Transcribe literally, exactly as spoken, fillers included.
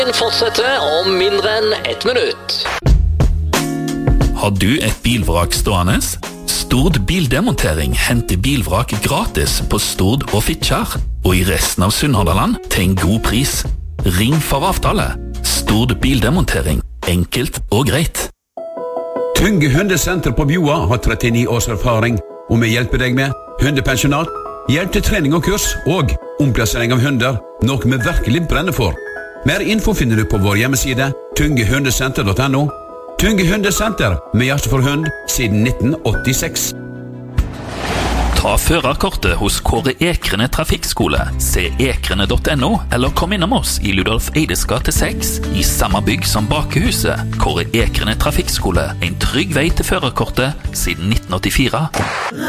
Fortsetter om mindre enn ett minutt. Har du et bilvrak stående? Stord Bildemontering henter bilvrak gratis på Stord og Fitjar, og i resten av Sunnhordland til en god pris. Ring for avtale. Stord Bildemontering. Enkelt og greit. Tunge hundesenter på Bjoa har trettini års erfaring, og vi hjelper deg med hundepensjonat, hjelp til trening og kurs, og omplassering av hunder, noe vi virkelig brenner for. Mer info finner du på vår hjemmeside tunge hundesenter punktum no. Tunge hundesenter, med hjerte for hund siden nitten åttiseks. Ta førerkortet hos Kåre Ekrene Trafikkskole. Se ekrene punktum no, eller kom innom oss i Ludolf Eides gate seks, i samme bygg som Bakehuset. Kåre Ekrene Trafikkskole, en trygg vei til førerkortet siden nitten åttifire.